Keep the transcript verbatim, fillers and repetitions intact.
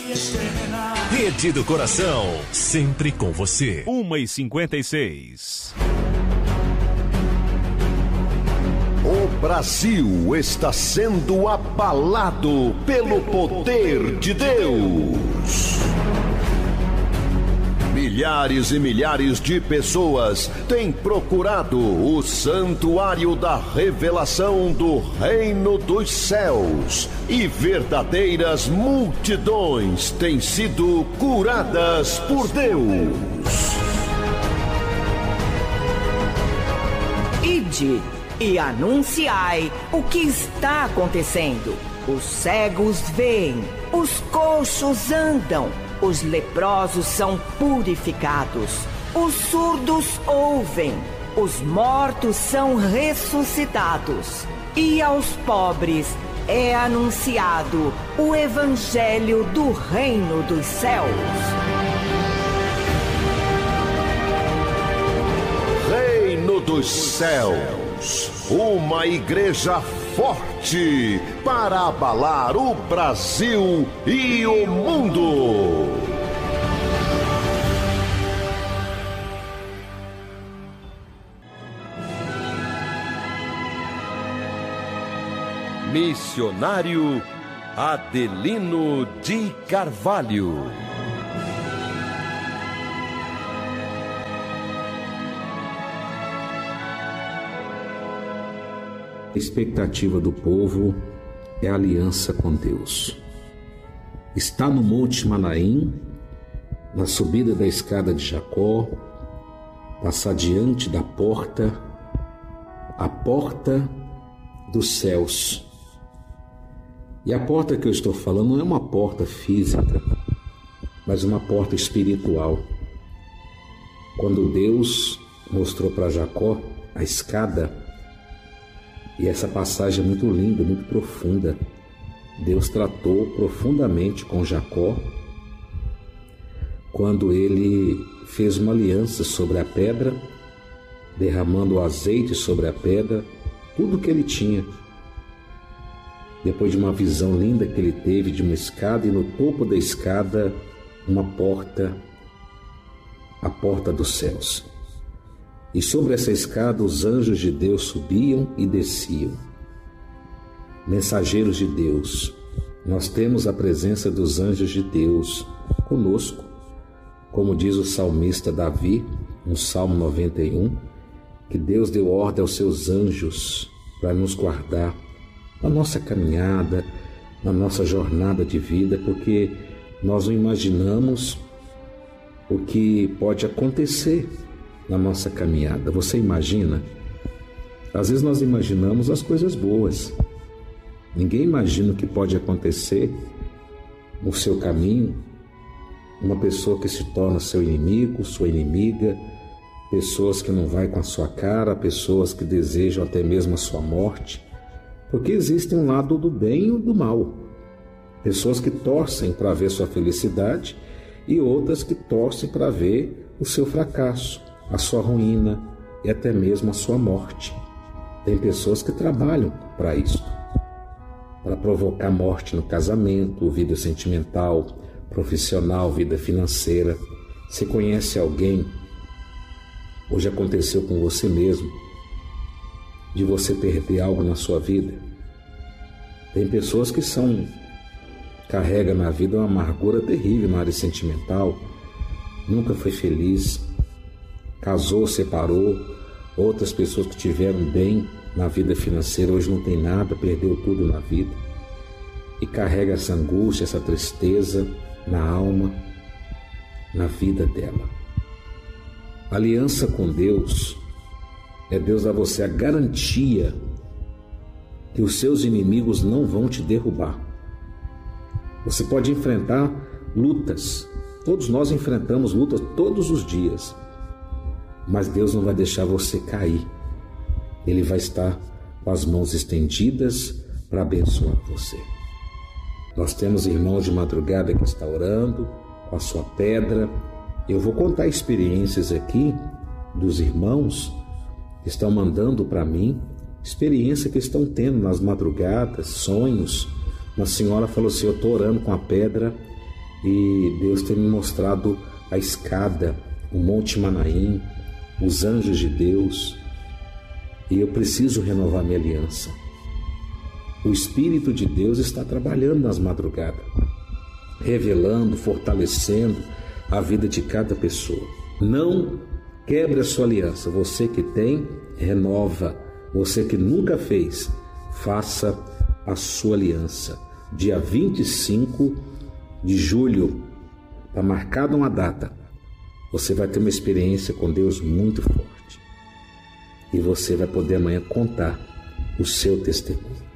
Rede do Coração, sempre com você. uma e cinquenta e seis. O Brasil está sendo abalado pelo poder de Deus. Milhares e milhares de pessoas têm procurado o santuário da revelação do Reino dos Céus e verdadeiras multidões têm sido curadas por Deus. Ide e anunciai o que está acontecendo. Os cegos veem, os coxos andam, os leprosos são purificados, os surdos ouvem, os mortos são ressuscitados, e aos pobres é anunciado o Evangelho do Reino dos Céus. Reino dos Céus, uma igreja forte para abalar o Brasil e o mundo. Missionário Adelino de Carvalho. A expectativa do povo é a aliança com Deus. Está no Monte Manaim, na subida da escada de Jacó, passar diante da porta, a porta dos céus. E a porta que eu estou falando não é uma porta física, mas uma porta espiritual. Quando Deus mostrou para Jacó a escada, e essa passagem é muito linda, muito profunda. Deus tratou profundamente com Jacó quando ele fez uma aliança sobre a pedra, derramando o azeite sobre a pedra, tudo que ele tinha. Depois de uma visão linda que ele teve de uma escada, e no topo da escada uma porta, a porta dos céus. E sobre essa escada os anjos de Deus subiam e desciam. Mensageiros de Deus, nós temos a presença dos anjos de Deus conosco, como diz o salmista Davi, no Salmo noventa e um, que Deus deu ordem aos seus anjos para nos guardar na nossa caminhada, na nossa jornada de vida, porque nós não imaginamos o que pode acontecer na nossa caminhada. Você imagina? Às vezes nós imaginamos as coisas boas. Ninguém imagina o que pode acontecer no seu caminho. Uma pessoa que se torna seu inimigo, sua inimiga, pessoas que não vai com a sua cara, pessoas que desejam até mesmo a sua morte, porque existe um lado do bem e do mal. Pessoas que torcem para ver sua felicidade e outras que torcem para ver o seu fracasso, a sua ruína e até mesmo a sua morte. Tem pessoas que trabalham para isso, para provocar morte no casamento, vida sentimental, profissional, vida financeira. Você conhece alguém, hoje aconteceu com você mesmo, de você perder algo na sua vida? Tem pessoas que são, carregam na vida uma amargura terrível na área sentimental, nunca foi feliz, casou, separou. Outras pessoas que tiveram bem na vida financeira, hoje não tem nada, perdeu tudo na vida e carrega essa angústia, essa tristeza na alma, na vida dela. A aliança com Deus é Deus dar a você a garantia que os seus inimigos não vão te derrubar. Você pode enfrentar lutas, todos nós enfrentamos lutas todos os dias, mas Deus não vai deixar você cair. Ele vai estar com as mãos estendidas para abençoar você. Nós temos irmãos de madrugada que estão orando com a sua pedra. Eu vou contar experiências aqui dos irmãos que estão mandando para mim, experiência que estão tendo nas madrugadas, sonhos. Uma senhora falou assim: eu estou orando com a pedra e Deus tem me mostrado a escada, o Monte Manaim, os anjos de Deus, e eu preciso renovar minha aliança. O Espírito de Deus está trabalhando nas madrugadas, revelando, fortalecendo a vida de cada pessoa. Não quebre a sua aliança. Você que tem, renova. Você que nunca fez, faça a sua aliança. Dia vinte e cinco de julho, está marcada uma data. Você vai ter uma experiência com Deus muito forte. E você vai poder amanhã contar o seu testemunho.